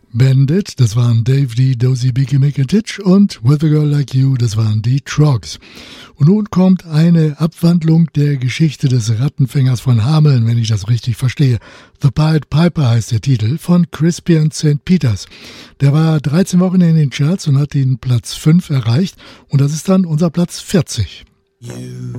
Bandit, das waren Dave D, Dozy, Biggie, Mick and Titch und With a Girl Like You, das waren die Trogs. Und nun kommt eine Abwandlung der Geschichte des Rattenfängers von Hameln, wenn ich das richtig verstehe. The Pied Piper heißt der Titel von Crispy and St. Peters. Der war 13 Wochen in den Charts und hat den Platz 5 erreicht und das ist dann unser Platz 40. You